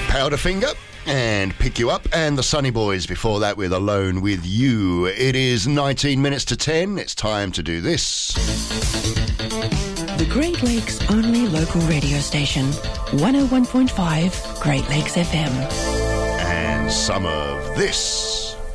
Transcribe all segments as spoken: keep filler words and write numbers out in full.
Powderfinger and Pick You Up, and the Sunny Boys before that with Alone With You. It is nineteen minutes to ten. It's time to do this. The Great Lakes only local radio station, one oh one point five Great Lakes F M. And some of this.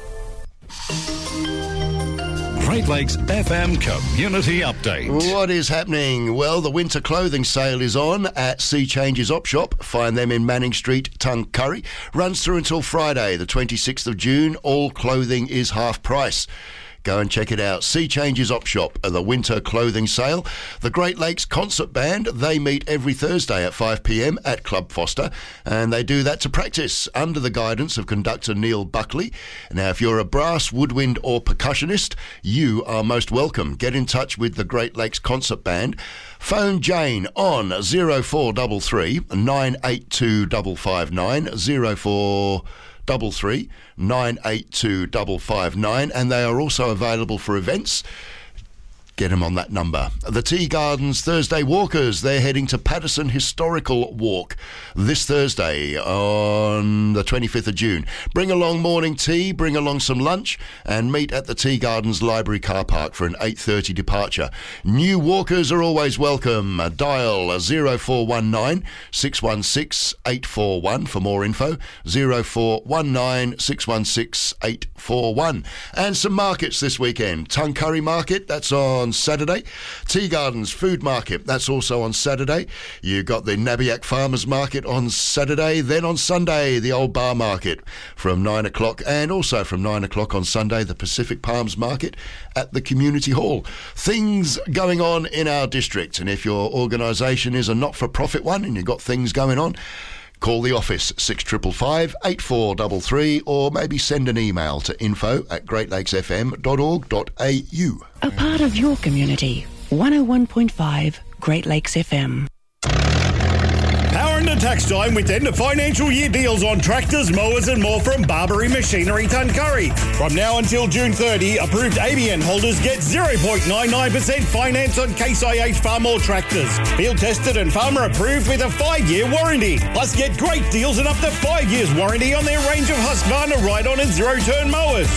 Great Lakes F M Community Update. What is happening? Well, the winter clothing sale is on at Sea Changes Op Shop. Find them in Manning Street, Tuncurry. Runs through until Friday, the twenty-sixth of June. All clothing is half price. Go and check it out. Sea Changes Op Shop, the winter clothing sale. The Great Lakes Concert Band, they meet every Thursday at five p.m. at Club Foster, and they do that to practice under the guidance of conductor Neil Buckley. Now, if you're a brass, woodwind or percussionist, you are most welcome. Get in touch with the Great Lakes Concert Band. Phone Jane on oh four three three, nine eight two five five nine, oh four Double three nine eight two double five nine, and they are also available for events. Get them on that number. The Tea Gardens Thursday Walkers, they're heading to Patterson Historical Walk this Thursday on the twenty-fifth of June. Bring along morning tea, bring along some lunch, and meet at the Tea Gardens Library car park for an eight thirty departure. New walkers are always welcome. Dial oh four one nine, six one six, eight four one for more info. oh four one nine, six one six, eight four one. And some markets this weekend. Tuncurry Market, that's on on Saturday. Tea Gardens Food Market, that's also on Saturday. You got the Nabiac Farmers Market on Saturday. Then on Sunday, the Old Bar Market from nine o'clock, and also from nine o'clock on Sunday, the Pacific Palms Market at the Community Hall. Things going on in our district, and if your organisation is a not-for-profit one and you've got things going on, call the office, six five five, eight four three three, or maybe send an email to info at great lakes f m dot org dot a u. A part of your community, one oh one point five Great Lakes F M. Power into tax time with end of financial year deals on tractors, mowers and more from Barbary Machinery Tuncurry. From now until June thirtieth, approved A B N holders get zero point nine nine percent finance on Case I H Farmall tractors. Field tested and farmer approved with a five-year warranty. Plus get great deals and up to five years warranty on their range of Husqvarna ride-on and zero-turn mowers.